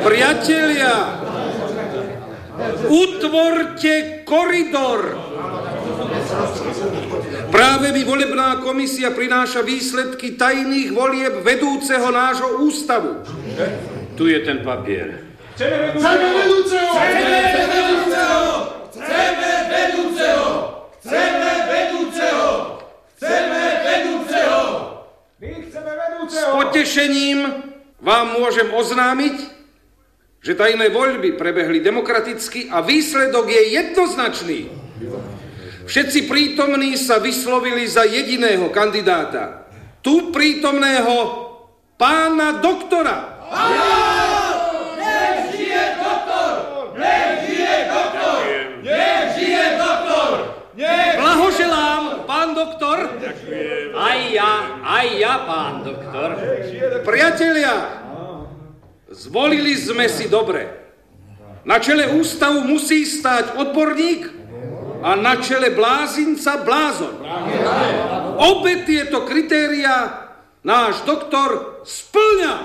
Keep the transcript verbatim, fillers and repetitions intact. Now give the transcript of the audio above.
Priatelia, utvorte koridor. Práve mi volebná komisia prináša výsledky tajných volieb vedúceho nášho ústavu. Tu je ten papier. Chceme vedúceho! Chceme vedúceho! Chceme vedúceho! Chceme vedúceho! Chceme vedúceho! My chceme vedúceho! S potešením vám môžem oznámiť, že tajné voľby prebehli demokraticky a výsledok je jednoznačný. Všetci prítomní sa vyslovili za jediného kandidáta. Tu prítomného pána doktora. Nech žije doktor! Nech žije doktor! Nech žije doktor! Blahoželám, pán doktor. Aj ja, aj ja, pán doktor. Priatelia, zvolili sme si dobre. Na čele ústavu musí stáť odborník a na čele blázinca blázon. Obe tieto kritériá náš doktor spĺňa.